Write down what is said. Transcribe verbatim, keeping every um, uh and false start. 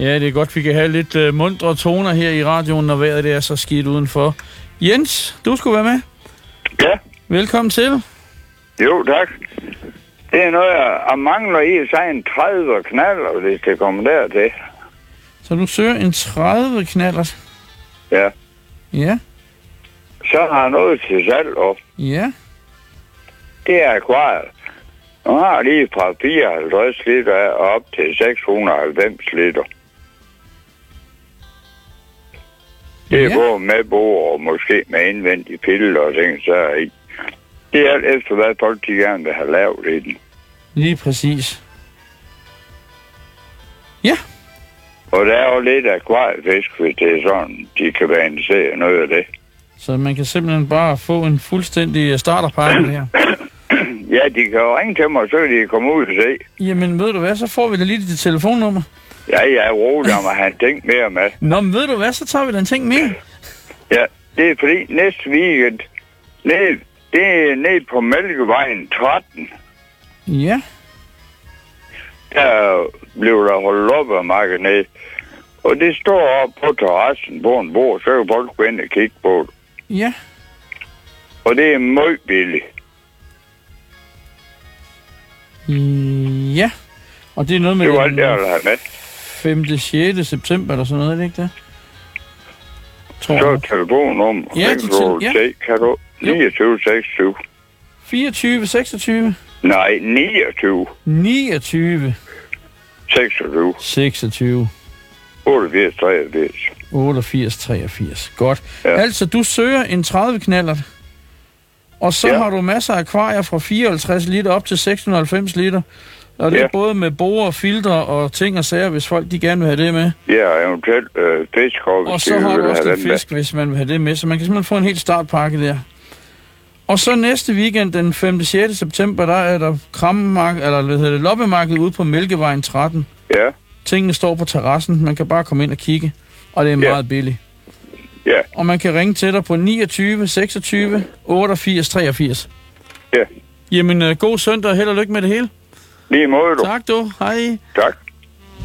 Ja, det er godt, vi kan have lidt uh, mundre toner her i radioen, når vejret det er så skidt udenfor. Jens, du skulle være med. Ja. Velkommen til. Jo, tak. Det er noget, jeg mangler i sig en tredive knaller, hvis det kommer dertil. Så du søger en tredive knallert? Ja. Ja. Så har jeg noget til salg op. Ja. Det er akvariet. Nu har jeg lige fra fireoghalvtreds liter op til seks hundrede og halvfems liter. Det er Ja. både med bord og måske med indvendig pille og ting, så er i. Det er alt efter, hvad folk de gerne vil have lavet i den. Lige præcis. Ja. Og der er jo lidt akvariefisk, hvis det er sådan, de kan være interesseret i noget af det. Så man kan simpelthen bare få en fuldstændig starterpakke her. Ja, de kan jo ringe til mig, så kan de komme ud og se. Jamen ved du hvad, så får vi da lige dit telefonnummer. Ja, jeg er rolig om at have en ting mere med. Nå, men ved du hvad, så tager vi den ting med. Ja, det er fordi næste weekend, ned, det er ned på Mælkevejen tretten. Ja. Der blev der holdt op af markedet ned. Og det står oppe på terrassen på en bord, så kan folk gå ind og kigge på det. Ja. Og det er meget billigt. Ja. Og det er noget med Det var den alt, jeg ville have med. femte sjette september eller sådan noget, er det ikke det? Tror Så er jeg. telefonnummer. Ja, kan det du til- ja. se, kan du? niogtyve seksogtyve. fireogtyve, seksogtyve, Nej, niogtyve niogtyve, seksogtyve. seksogtyve, otteogfirs treogfirs. otteogfirs, treogfirs. Godt. Ja. Altså, du søger en tredive knallert, og så Ja. har du masser af akvarier fra fireoghalvtreds liter op til seks hundrede og halvfems liter. Og det er Ja. både med borer, filtre og ting og sager, hvis folk de gerne vil have det med. Ja, eventuelt øh, fisk, og Og hvis så de har vil du også have lidt den fisk, hvis man vil have det med. Så man kan simpelthen få en helt startpakke der. Og så næste weekend, den femte sjette september, der er der krammemarked, eller hvad hedder det, loppemarked ude på Mælkevejen tretten. med. Ja, Tingene står på terrassen. Man kan bare komme ind og kigge. Og det er Ja. meget billigt. ja, Og man kan ringe til dig på niogtyve, seksogtyve, otteogfirs, treogfirs. ja. Jamen, øh, god søndag og held og lykke med det hele. Lige måde du. Tak du. Hej. Tak.